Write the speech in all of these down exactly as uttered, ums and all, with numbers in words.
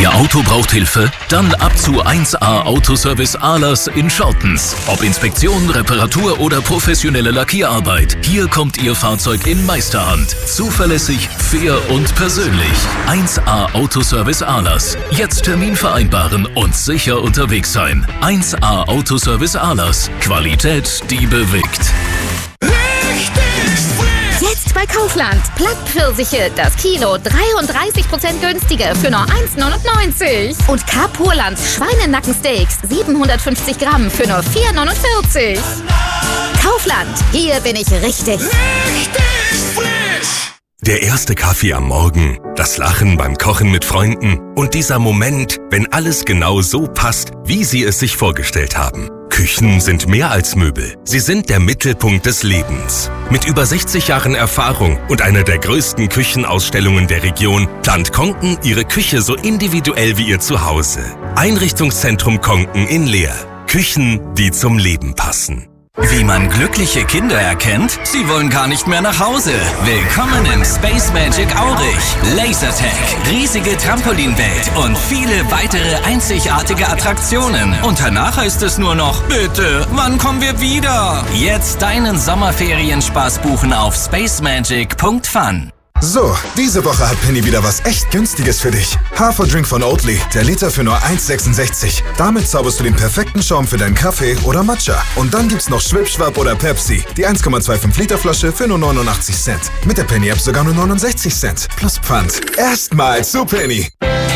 Ihr Auto braucht Hilfe? Dann ab zu eins A Autoservice Ahlers in Schortens. Ob Inspektion, Reparatur oder professionelle Lackierarbeit, hier kommt Ihr Fahrzeug in Meisterhand. Zuverlässig, fair und persönlich. eins A Autoservice Ahlers. Jetzt Termin vereinbaren und sicher unterwegs sein. eins A Autoservice Ahlers. Qualität, die bewegt. Jetzt bei Kaufland. Plattpfirsiche, das Kilo dreiunddreißig Prozent günstiger für nur eins neunundneunzig. Und K-Purland Schweinenackensteaks siebenhundertfünfzig Gramm für nur vier neunundvierzig. Kaufland, hier bin ich richtig. Richtig frisch! Der erste Kaffee am Morgen, das Lachen beim Kochen mit Freunden und dieser Moment, wenn alles genau so passt, wie Sie es sich vorgestellt haben. Küchen sind mehr als Möbel. Sie sind der Mittelpunkt des Lebens. Mit über sechzig Jahren Erfahrung und einer der größten Küchenausstellungen der Region plant Konken Ihre Küche so individuell wie Ihr Zuhause. Einrichtungszentrum Konken in Leer. Küchen, die zum Leben passen. Wie man glückliche Kinder erkennt? Sie wollen gar nicht mehr nach Hause. Willkommen im Space Magic Aurich. Lasertag, riesige Trampolinwelt und viele weitere einzigartige Attraktionen. Und danach heißt es nur noch, bitte, wann kommen wir wieder? Jetzt deinen Sommerferienspaß buchen auf spacemagic punkt fun. So, diese Woche hat Penny wieder was echt Günstiges für dich. Haferdrink von Oatly, der Liter für nur eins sechsundsechzig. Damit zauberst du den perfekten Schaum für deinen Kaffee oder Matcha. Und dann gibt's noch Schwipschwap oder Pepsi, die eins Komma fünfundzwanzig Liter Flasche für nur neunundachtzig Cent. Mit der Penny-App sogar nur neunundsechzig Cent. Plus Pfand. Erstmals zu Penny.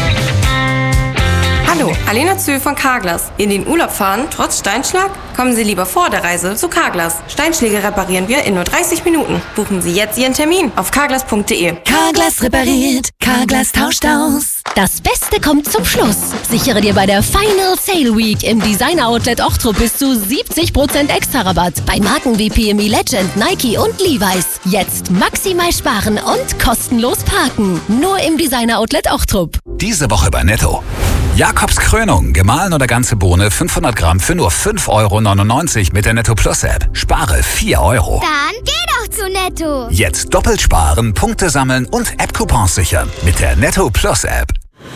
Hallo, Alena Zö von Carglass. In den Urlaub fahren, trotz Steinschlag? Kommen Sie lieber vor der Reise zu Carglass. Steinschläge reparieren wir in nur dreißig Minuten. Buchen Sie jetzt Ihren Termin auf carglass punkt de. Carglass repariert, Carglass tauscht aus. Das Beste kommt zum Schluss. Sichere dir bei der Final Sale Week im Designer Outlet Ochtrup bis zu siebzig Prozent extra Rabatt bei Marken wie P M E Legend, Nike und Levi's. Jetzt maximal sparen und kostenlos parken. Nur im Designer Outlet Ochtrup. Diese Woche bei Netto. Jakobs Krönung, gemahlen oder ganze Bohne, fünfhundert Gramm für nur fünf Euro neunundneunzig mit der Netto Plus App. Spare vier Euro. Dann geh doch zu Netto. Jetzt doppelt sparen, Punkte sammeln und App-Coupons sichern mit der Netto Plus App.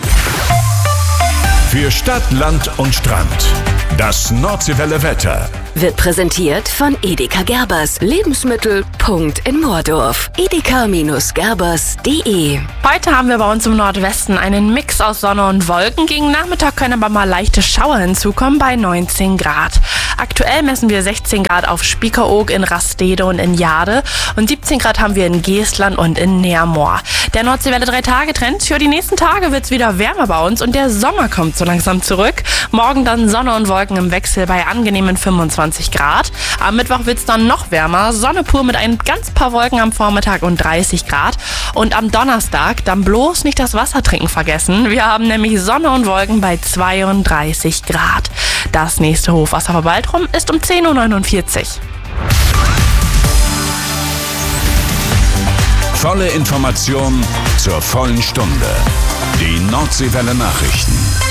Für Stadt, Land und Strand. Das Nordseewelle Wetter. Wird präsentiert von Edeka Gerbers. Lebensmittel. Punkt in Moordorf. edeka Gerbers punkt de. Heute haben wir bei uns im Nordwesten einen Mix aus Sonne und Wolken. Gegen Nachmittag können aber mal leichte Schauer hinzukommen bei neunzehn Grad. Aktuell messen wir sechzehn Grad auf Spiekeroog, in Rastede und in Jade. Und siebzehn Grad haben wir in Geestland und in Neermoor. Der Nordseewelle drei Tage Trend. Für die nächsten Tage wird es wieder wärmer bei uns und der Sommer kommt so langsam zurück. Morgen dann Sonne und Wolken im Wechsel bei angenehmen fünfundzwanzig Grad. Am Mittwoch wird es dann noch wärmer. Sonne pur mit ein ganz paar Wolken am Vormittag und dreißig Grad. Und am Donnerstag dann bloß nicht das Wasser trinken vergessen. Wir haben nämlich Sonne und Wolken bei zweiunddreißig Grad. Das nächste Hochwasser vor Baltrum ist um zehn Uhr neunundvierzig. Volle Information zur vollen Stunde. Die Nordseewelle Nachrichten.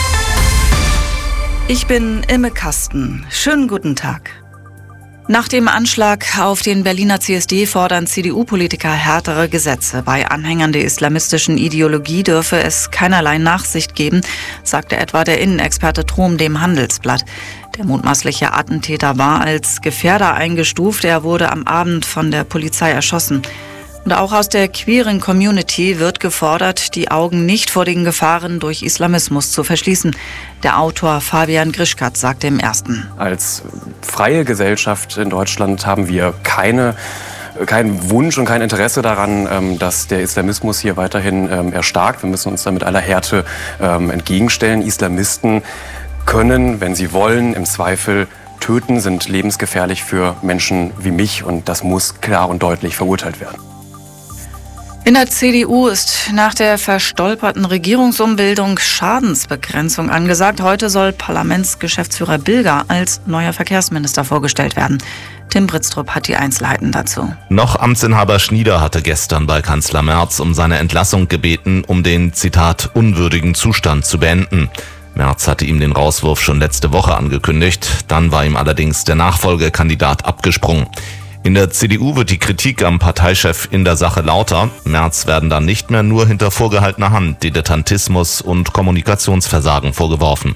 Ich bin Imme Kasten. Schönen guten Tag. Nach dem Anschlag auf den Berliner C S D fordern C D U-Politiker härtere Gesetze. Bei Anhängern der islamistischen Ideologie dürfe es keinerlei Nachsicht geben, sagte etwa der Innenexperte Trom dem Handelsblatt. Der mutmaßliche Attentäter war als Gefährder eingestuft. Er wurde am Abend von der Polizei erschossen. Und auch aus der queeren Community wird gefordert, die Augen nicht vor den Gefahren durch Islamismus zu verschließen. Der Autor Fabian Grischkat sagte im Ersten. Als freie Gesellschaft in Deutschland haben wir keine, keinen Wunsch und kein Interesse daran, dass der Islamismus hier weiterhin erstarkt. Wir müssen uns da mit aller Härte entgegenstellen. Islamisten können, wenn sie wollen, im Zweifel töten, sind lebensgefährlich für Menschen wie mich und das muss klar und deutlich verurteilt werden. In der C D U ist nach der verstolperten Regierungsumbildung Schadensbegrenzung angesagt. Heute soll Parlamentsgeschäftsführer Bilger als neuer Verkehrsminister vorgestellt werden. Tim Britztrup hat die Einzelheiten dazu. Noch Amtsinhaber Schnieder hatte gestern bei Kanzler Merz um seine Entlassung gebeten, um den, Zitat, unwürdigen Zustand zu beenden. Merz hatte ihm den Rauswurf schon letzte Woche angekündigt. Dann war ihm allerdings der Nachfolgekandidat abgesprungen. In der C D U wird die Kritik am Parteichef in der Sache lauter. Merz werden dann nicht mehr nur hinter vorgehaltener Hand Dilettantismus und Kommunikationsversagen vorgeworfen.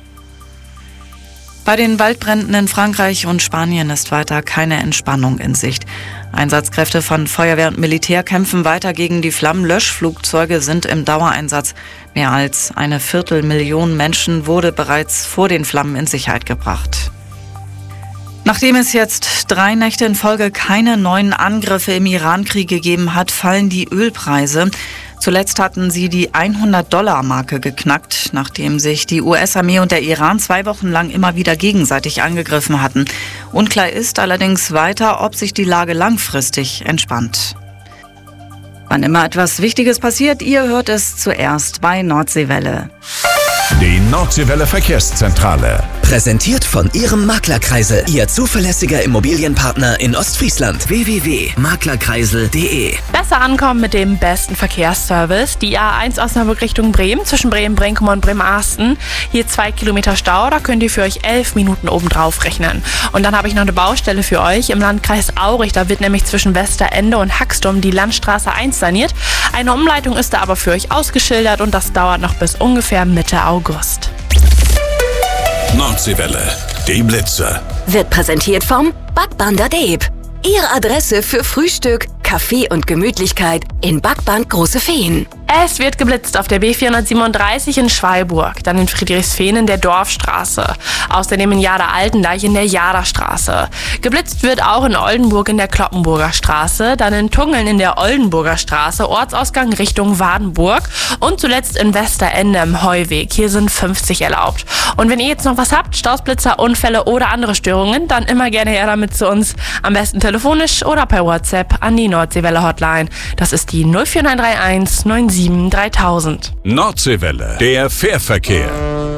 Bei den Waldbränden in Frankreich und Spanien ist weiter keine Entspannung in Sicht. Einsatzkräfte von Feuerwehr und Militär kämpfen weiter gegen die Flammen. Löschflugzeuge sind im Dauereinsatz. Mehr als eine Viertelmillion Menschen wurde bereits vor den Flammen in Sicherheit gebracht. Nachdem es jetzt drei Nächte in Folge keine neuen Angriffe im Iran-Krieg gegeben hat, fallen die Ölpreise. Zuletzt hatten sie die hundert-Dollar-Marke geknackt, nachdem sich die U S-Armee und der Iran zwei Wochen lang immer wieder gegenseitig angegriffen hatten. Unklar ist allerdings weiter, ob sich die Lage langfristig entspannt. Wann immer etwas Wichtiges passiert, ihr hört es zuerst bei Nordseewelle. Die Nordseewelle Verkehrszentrale. Präsentiert von Ihrem Maklerkreisel, Ihr zuverlässiger Immobilienpartner in Ostfriesland. w w w punkt maklerkreisel punkt de. Besser ankommen mit dem besten Verkehrsservice. Die A eins Osnabrück Richtung Bremen, zwischen Bremen-Brinkum und Bremen-Arsten. Hier zwei Kilometer Stau, da könnt ihr für euch elf Minuten obendrauf rechnen. Und dann habe ich noch eine Baustelle für euch im Landkreis Aurich. Da wird nämlich zwischen Westerende und Hackstum die Landstraße eins saniert. Eine Umleitung ist da aber für euch ausgeschildert und das dauert noch bis ungefähr Mitte August. Nordseewelle, die Blitze. Wird präsentiert vom Backbander Deeb. Ihre Adresse für Frühstück, Kaffee und Gemütlichkeit in Backband Große Feen. Es wird geblitzt auf der B vierhundertsiebenunddreißig in Schwalburg, dann in Friedrichsfehn in der Dorfstraße, außerdem in Jada-Altendeich in der Jadastraße. Geblitzt wird auch in Oldenburg in der Kloppenburger Straße, dann in Tungeln in der Oldenburger Straße, Ortsausgang Richtung Wadenburg und zuletzt in Westerende im Heuweg. Hier sind fünfzig erlaubt. Und wenn ihr jetzt noch was habt, Stausblitzer, Unfälle oder andere Störungen, dann immer gerne her damit zu uns. Am besten telefonisch oder per WhatsApp an die Nordseewelle Hotline. Das ist die null vier neun drei eins neun sieben dreitausend. Nordseewelle, der Fährverkehr.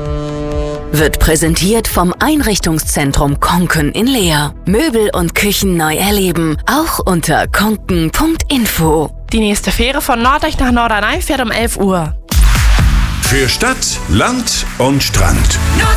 Wird präsentiert vom Einrichtungszentrum Konken in Leer. Möbel und Küchen neu erleben, auch unter konken punkt info. Die nächste Fähre von Norddeich nach Norderney fährt um elf Uhr. Für Stadt, Land und Strand.